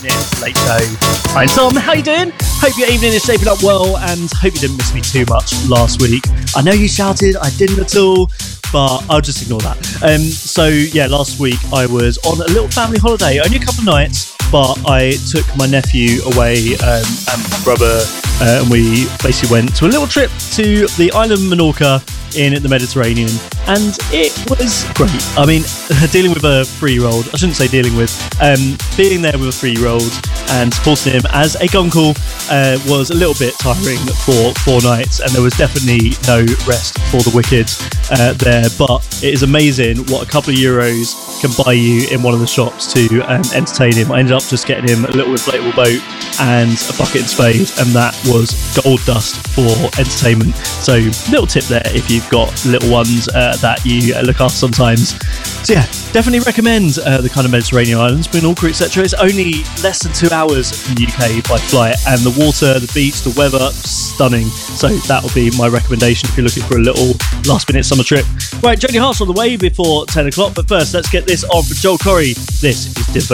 listening to Late Show. Hi, Tom. How you doing? Hope your evening is shaping up well, and hope you didn't miss me too much last week. I know you shouted, I didn't at all, but I'll just ignore that. So yeah, last week I was on a little family holiday, only a couple of nights, but I took my nephew away and my brother, and we basically went to a little trip to the island of Menorca in the Mediterranean, and it was great. I mean, dealing with a 3-year-old, I shouldn't say dealing with, being there with a 3-year-old and supporting him as a gunkle was a little bit tiring for 4 nights, and there was definitely no rest for the wicked there, but it is amazing what a couple of euros can buy you in one of the shops to entertain him. I ended up just getting him a little inflatable boat and a bucket and spade, and that was gold dust for entertainment. So little tip there if you've got little ones that you look after sometimes. So yeah, definitely recommend the kind of Mediterranean islands, Menorca, etc. It's only less than 2 hours from the UK by flight, and the water, the beach, the weather, stunning. So that would be my recommendation if you're looking for a little last minute summer trip. Right, Jodie Hart's on the way before 10 o'clock, but first let's get this on for Joel Corry. This is Devoted.